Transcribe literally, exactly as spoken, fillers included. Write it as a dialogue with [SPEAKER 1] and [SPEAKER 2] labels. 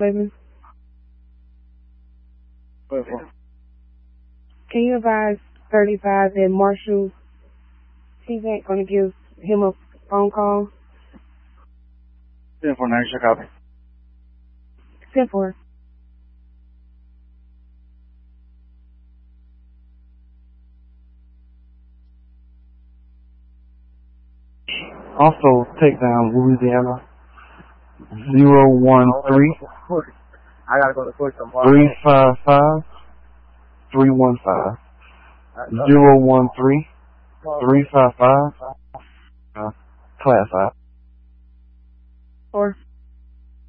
[SPEAKER 1] baby. Can you advise thirty-five that Marshall, he's ain't going to give him a phone call?
[SPEAKER 2] ten four nine, check out.
[SPEAKER 1] ten four.
[SPEAKER 2] Also, take down Louisiana zero one three.
[SPEAKER 3] I gotta go to court tomorrow.
[SPEAKER 2] Three five five three one five zero one three three five five. Uh, class I.
[SPEAKER 1] Or